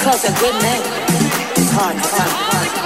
Cause a good name is hard to find.